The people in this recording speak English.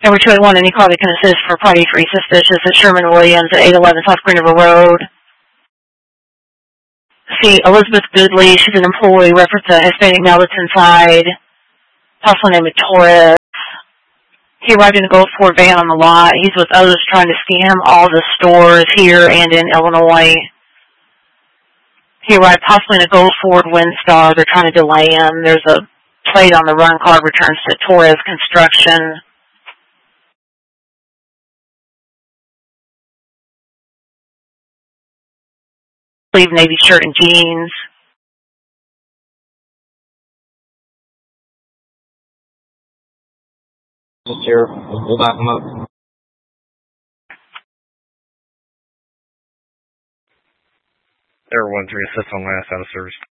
Number 281, any call that can assist for party free suspicious at Sherman Williams at 811 South Green River Road. See, Elizabeth Goodley, she's an employee, reference a Hispanic male that's inside, possible name of Torres. He arrived in a Gold Ford van on the lot. He's with others trying to scam all the stores here and in Illinois. He arrived possibly in a Gold Ford Windstar. They're trying to delay him. There's a plate on the run card returns to Torres Construction. Sleeve navy shirt and jeans. Just here. We'll back them up. Air 1-3, assist on last out of service.